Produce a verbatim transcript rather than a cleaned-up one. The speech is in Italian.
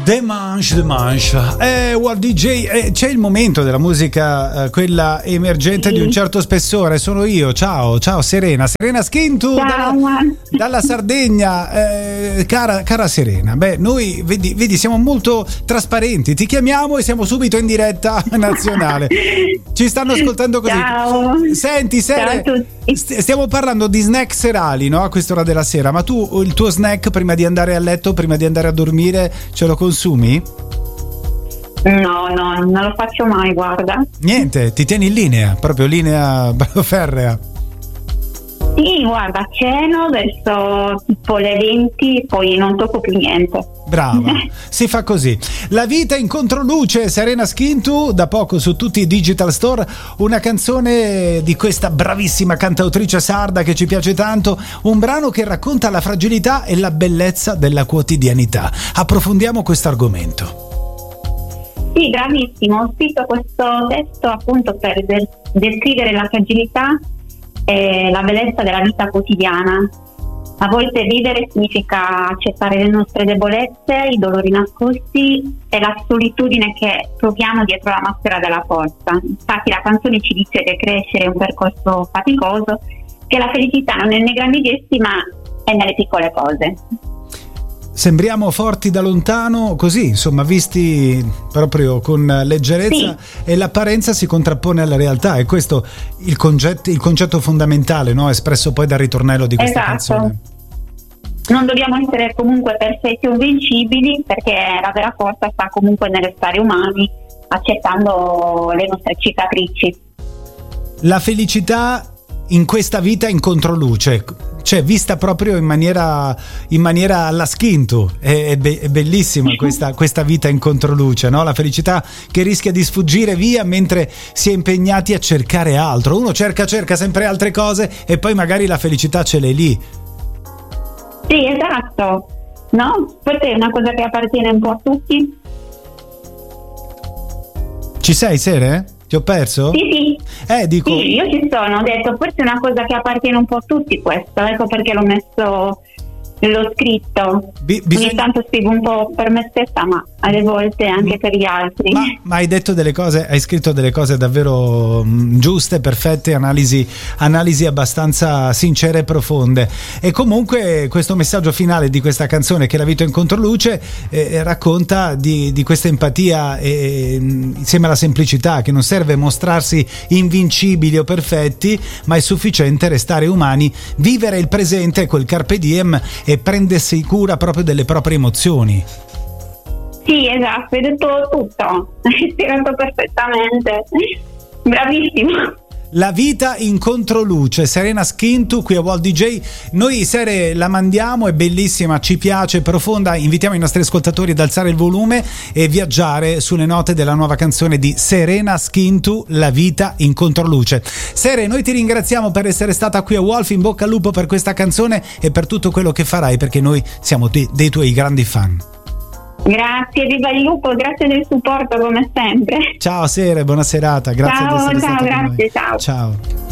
Demanche, Demanche. Eh, World D J, eh, c'è il momento della musica, eh, quella emergente sì. di un certo spessore. Sono io. Ciao, ciao Serena. Serena Skintu dalla, dalla Sardegna. Eh, cara, cara Serena, beh, noi vedi, vedi, siamo molto trasparenti. Ti chiamiamo e siamo subito in diretta nazionale. Ci stanno ascoltando così. Ciao. Senti, Serena, stiamo parlando di snack serali, no? A quest'ora della sera. Ma tu il tuo snack prima di andare a letto, prima di andare a dormire, ce lo consumi? No, no, non lo faccio mai, guarda. Niente, ti tieni in linea, proprio linea ferrea. Sì, guarda, ceno verso tipo le venti, poi non tocco più niente. Brava, si fa così. La vita in controluce, Serena Skintu, da poco su tutti i digital store, una canzone di questa bravissima cantautrice sarda che ci piace tanto, un brano che racconta la fragilità e la bellezza della quotidianità. Approfondiamo questo argomento. Sì, bravissimo, ho scritto questo testo appunto per de- descrivere la fragilità e la bellezza della vita quotidiana. A volte vivere significa accettare le nostre debolezze, i dolori nascosti e la solitudine che proviamo dietro la maschera della forza. Infatti la canzone ci dice che crescere è un percorso faticoso, che la felicità non è nei grandi gesti ma è nelle piccole cose. Sembriamo forti da lontano, così, insomma, visti proprio con leggerezza, sì. E l'apparenza si contrappone alla realtà, e questo il concetto, il concetto fondamentale, no? Espresso poi dal ritornello di questa esatto. canzone. Non dobbiamo essere comunque perfetti o invincibili, perché la vera forza sta comunque nel restare umani, accettando le nostre cicatrici. La felicità in questa vita in controluce, cioè vista proprio in maniera in maniera alla Skintu, è, è, be- è bellissima questa, questa vita in controluce, no? La felicità che rischia di sfuggire via mentre si è impegnati a cercare altro. Uno cerca cerca sempre altre cose e poi magari la felicità ce l'è lì. Sì, esatto, no? Questa è una cosa che appartiene un po' a tutti. Ci sei, Sere? Ti ho perso? Sì, sì. Eh, dico... Sì, io ci sono, ho detto, forse è una cosa che appartiene un po' a tutti questo, ecco perché l'ho messo, l'ho scritto. Bi- bisogna... Ogni tanto scrivo un po' per me stessa, ma alle volte anche per gli altri. Ma, ma hai detto delle cose, hai scritto delle cose davvero mh, giuste, perfette, analisi, analisi abbastanza sincere e profonde. E comunque questo messaggio finale di questa canzone, che è La vita in controluce, eh, racconta di, di questa empatia e, mh, insieme alla semplicità, che non serve mostrarsi invincibili o perfetti, ma è sufficiente restare umani, vivere il presente col carpe diem e prendersi cura proprio delle proprie emozioni. Sì, esatto, hai detto tutto, hai spiegato perfettamente, bravissimo. La vita in controluce, Serena Skintu qui a World D J. Noi Sere la mandiamo, è bellissima, ci piace, profonda. Invitiamo i nostri ascoltatori ad alzare il volume e viaggiare sulle note della nuova canzone di Serena Skintu, La vita in controluce. Sere, noi ti ringraziamo per essere stata qui a Wolf, in bocca al lupo per questa canzone e per tutto quello che farai, perché noi siamo dei, dei tuoi grandi fan. Grazie, viva il lupo, grazie del supporto come sempre. Ciao Sere, buona serata, grazie ciao, di essere ciao, stata grazie, con noi. Ciao, ciao.